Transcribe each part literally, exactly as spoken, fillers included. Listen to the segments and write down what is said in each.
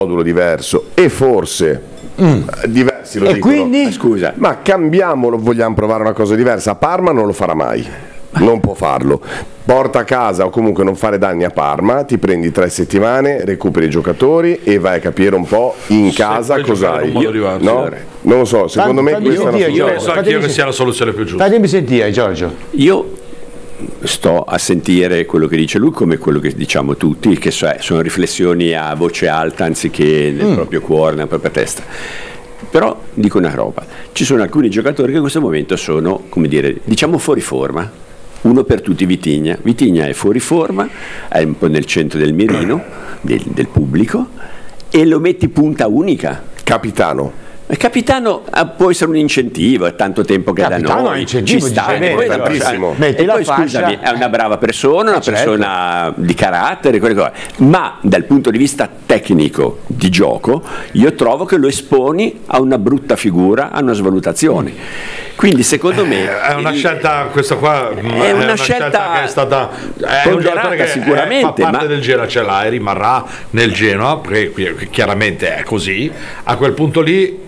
modulo diverso e forse mm. diversi lo e dicono. Quindi? Eh, scusa, ma cambiamolo, vogliamo provare una cosa diversa. A Parma non lo farà mai, non può farlo. Porta a casa o comunque non fare danni a Parma, ti prendi tre settimane, recuperi i giocatori e vai a capire un po' in casa cos'hai. Io, no? Non lo so, secondo Tanto, me questa è una io penso anch'io che sia la soluzione più giusta. Fatemi sentire, Giorgio. Io sto a sentire quello che dice lui come quello che diciamo tutti, che sono riflessioni a voce alta anziché nel mm. proprio cuore, nella propria testa. Però dico una roba, ci sono alcuni giocatori che in questo momento sono, come dire, diciamo fuori forma. Uno per tutti, Vitigna. Vitigna è fuori forma, è un po' nel centro del mirino del, del pubblico, e lo metti punta unica. Capitano. Il capitano può essere un incentivo, è tanto tempo che capitano da noi è un incentivo, ci sta, dice, e poi, tantissimo. e poi scusami, è una brava persona, una certo. persona di carattere, quelle cose. Ma dal punto di vista tecnico di gioco io trovo che lo esponi a una brutta figura, a una svalutazione. Quindi secondo me eh, è una il, scelta, questa qua è, è una, una scelta, scelta che è stata è un giocatore che sicuramente, è, fa parte ma del Genoa, ce l'ha e rimarrà nel Genoa, perché chiaramente è così. A quel punto lì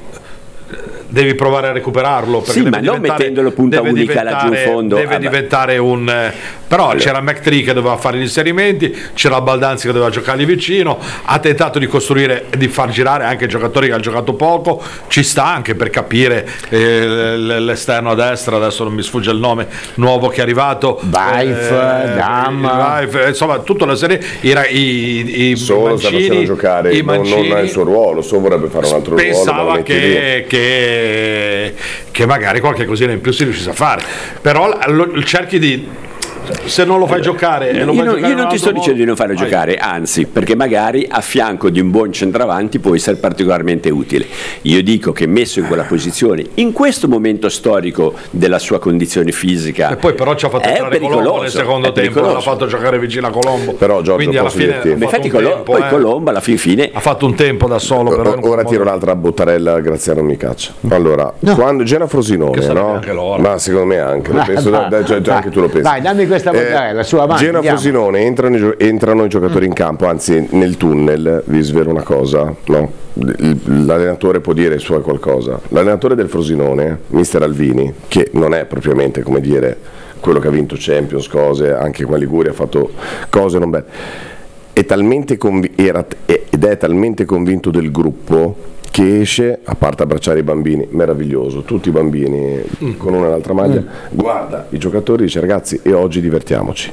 devi provare a recuperarlo, perché sì, deve ma non mettendolo punta unica laggiù in fondo. Deve ah, diventare un però allora. C'era McTree che doveva fare gli inserimenti, c'era Baldanzi che doveva giocargli vicino, ha tentato di costruire e di far girare anche giocatori che hanno giocato poco, ci sta anche per capire eh, l'esterno a destra, adesso non mi sfugge il nome nuovo che è arrivato, Vaif, eh, Dam, Vaif, insomma tutta una serie i, i, i solo sta facendo giocare, i non, non ha il suo ruolo, solo vorrebbe fare un altro pensava ruolo, ma che, che, che magari qualche cosina in più si riuscisse a fare, però lo, cerchi di, se non lo fai giocare e lo io, fai non, giocare io non ti sto modo, dicendo di non farlo vai. giocare, anzi, perché magari a fianco di un buon centravanti può essere particolarmente utile. Io dico che messo in quella posizione, in questo momento storico della sua condizione fisica, e poi però ci ha fatto entrare Colombo nel secondo tempo, l'ha fatto giocare vicino a Colombo, però Giorgio, quindi alla fine infatti Colombo, tempo, poi eh. Colombo alla fin fine ha fatto un tempo da solo, però ora, ora tiro un'altra bottarella, Graziano mi caccia. Allora, no. quando Gena Frosinone, no? Ma secondo me anche, lo penso, vai, da, cioè, già anche tu lo pensi. Vai, dammi questa bottarella, eh, su avanti. Gena Frosinone, entrano, entrano i giocatori mm. in campo, anzi nel tunnel, vi svelo una cosa, no? L'allenatore può dire su qualcosa. L'allenatore del Frosinone, mister Alvini, che non è propriamente, come dire, quello che ha vinto Champions, cose, anche qua Liguria ha fatto cose non belle, è talmente conv- era, ed è talmente convinto del gruppo che esce, a parte abbracciare i bambini, meraviglioso, tutti i bambini mm. con una e l'altra maglia, mm. guarda i giocatori, dice ragazzi e oggi divertiamoci.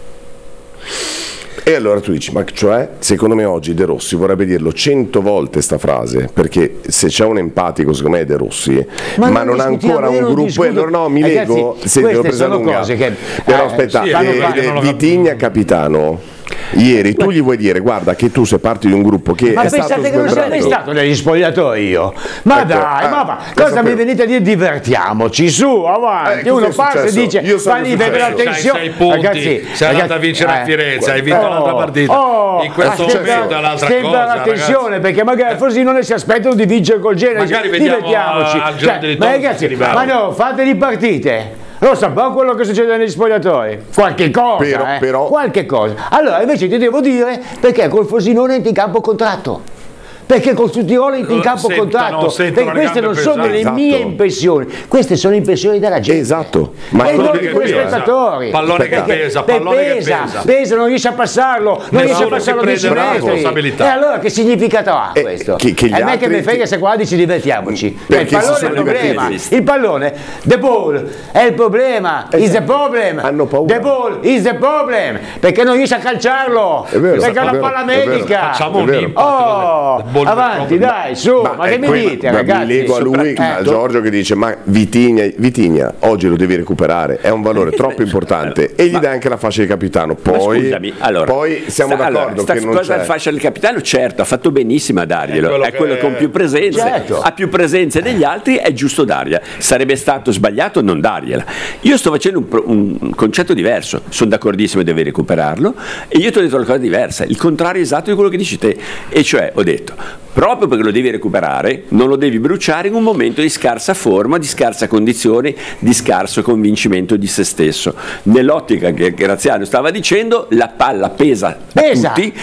E allora tu dici, ma cioè, secondo me oggi De Rossi vorrebbe dirlo cento volte sta frase, perché se c'è un empatico secondo me è De Rossi, ma, ma non ha ancora un gruppo, e allora no, mi ragazzi, leggo, se devo presa lunga, che, però eh, aspetta, sì, eh, eh, Vitigna capitano, ieri tu gli vuoi dire guarda che tu sei parte di un gruppo che ma è stato pensate che non sono mai stato negli spogliatoi io, ma ecco, dai ah, ma va, cosa mi venite a dire? Divertiamoci, su, avanti, eh, uno passa e dice ma lì vede la tensione, sei punti, ragazzi, sei andato a vincere eh, a Firenze, hai vinto oh, un'altra partita, oh, in questo momento è un'altra cosa, la tensione, perché magari forse non si aspettano di vincere col genere, magari vediamo al girone di ma ragazzi, ma no, fate di partite. Lo sappiamo quello che succede negli spogliatoi, qualche cosa, però, eh? però... qualche cosa. Allora invece ti devo dire perché col Frosinone entri in campo contratto. Perché col Sudtirolo entri in campo sentono, contratto, sentono perché queste non pesanti. sono le esatto. mie impressioni, queste sono impressioni della gente. Esatto, ma e non di quei spettatori. Pallone che pesa, pallone pesa, che pesa, pesa, non riesce a passarlo, non riesce a passarlo dieci metri. E allora che significato ha eh, questo? Che, che e a me che mi frega ti... se qua dici divertiamoci. Perché il pallone è il problema. Il pallone, the ball è il problema, is the problem. Hanno paura. The ball is the problem, perché non riesce a calciarlo, è vero, perché è una vero, palla medica. Facciamo un impatto. Oh, avanti, dai. Dai, su, ma, ma che mi dite, ma ragazzi? Mi lego a lui, eh, a Giorgio che dice ma Vitigna, Vitigna oggi lo devi recuperare, è un valore troppo importante e gli ma, dai anche la fascia di capitano, poi, scusami, allora, poi siamo sta, d'accordo allora, che non cosa c'è. La fascia del capitano, certo, ha fatto benissimo a darglielo, è quello, è quello che... con più presenze, certo. ha più presenze degli altri, è giusto dargliela, sarebbe stato sbagliato non dargliela. Io sto facendo un, un concetto diverso, sono d'accordissimo, devi recuperarlo e io ti ho detto una cosa diversa, il contrario esatto di quello che dici te, e cioè ho detto proprio perché lo devi recuperare non lo devi bruciare in un momento di scarsa forma, di scarsa condizione, di scarso convincimento di se stesso. Nell'ottica che Graziano stava dicendo, la palla pesa, pesa. a tutti, ma,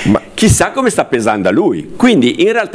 chissà come sta pesando a lui. Quindi in realtà